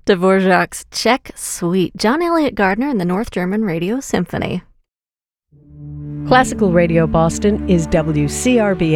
Dvorak's Czech Suite, John Elliott Gardner and the North German Radio Symphony. Classical Radio Boston is WCRB